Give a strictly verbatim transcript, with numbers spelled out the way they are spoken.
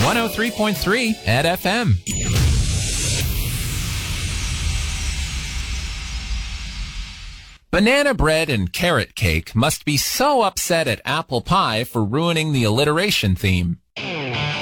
one oh three point three at F M. Banana bread and carrot cake must be so upset at apple pie for ruining the alliteration theme.